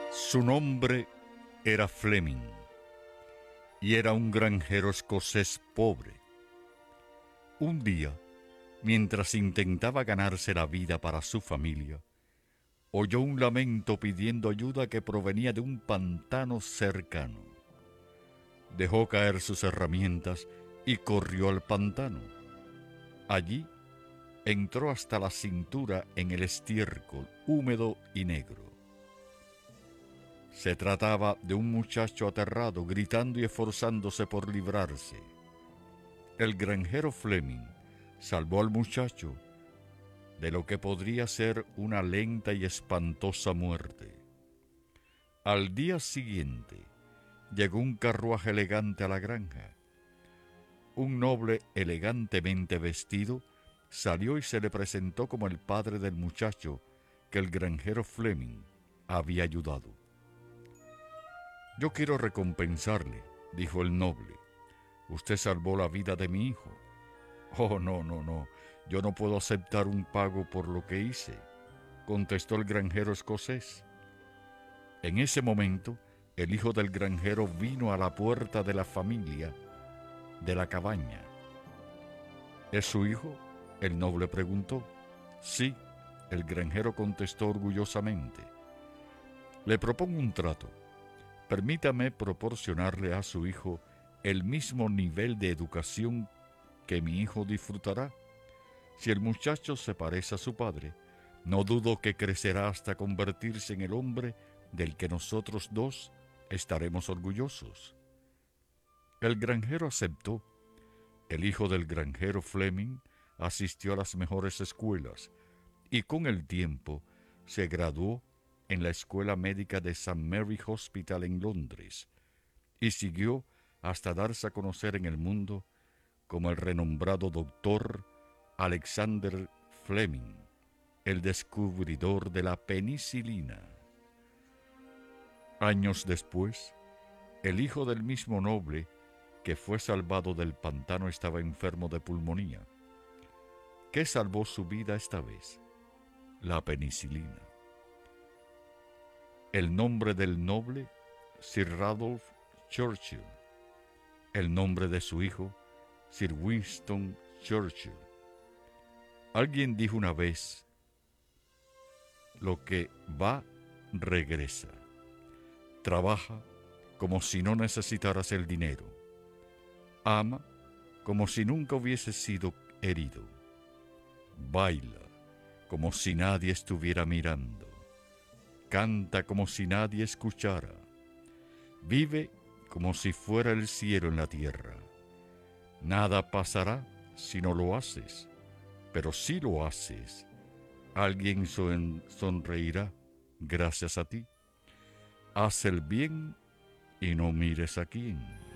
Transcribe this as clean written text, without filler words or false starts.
Su nombre era Fleming y era un granjero escocés pobre. Un día, mientras intentaba ganarse la vida para su familia, oyó un lamento pidiendo ayuda que provenía de un pantano cercano. Dejó caer sus herramientas y corrió al pantano. Allí entró hasta la cintura en el estiércol húmedo y negro. Se trataba de un muchacho aterrado, gritando y esforzándose por librarse. El granjero Fleming salvó al muchacho de lo que podría ser una lenta y espantosa muerte. Al día siguiente, llegó un carruaje elegante a la granja. Un noble elegantemente vestido salió y se le presentó como el padre del muchacho que el granjero Fleming había ayudado. «Yo quiero recompensarle», dijo el noble. «Usted salvó la vida de mi hijo». «Oh, no, yo no puedo aceptar un pago por lo que hice», contestó el granjero escocés. En ese momento, el hijo del granjero vino a la puerta de la familia de la cabaña. «¿Es su hijo?», el noble preguntó. «Sí», el granjero contestó orgullosamente. «Le propongo un trato. Permítame proporcionarle a su hijo el mismo nivel de educación que mi hijo disfrutará. Si el muchacho se parece a su padre, no dudo que crecerá hasta convertirse en el hombre del que nosotros dos estaremos orgullosos». El granjero aceptó. El hijo del granjero Fleming asistió a las mejores escuelas y con el tiempo se graduó en la Escuela Médica de St. Mary Hospital en Londres y siguió hasta darse a conocer en el mundo como el renombrado doctor Alexander Fleming, el descubridor de la penicilina. Años después, el hijo del mismo noble que fue salvado del pantano estaba enfermo de pulmonía. ¿Qué salvó su vida esta vez? La penicilina. El nombre del noble, Sir Randolph Churchill. El nombre de su hijo, Sir Winston Churchill. Alguien dijo una vez: lo que va, regresa. Trabaja como si no necesitaras el dinero. Ama como si nunca hubieses sido herido. Baila como si nadie estuviera mirando. Canta como si nadie escuchara. Vive como si fuera el cielo en la tierra. Nada pasará si no lo haces, pero si lo haces, alguien sonreirá gracias a ti. Haz el bien y no mires a quién.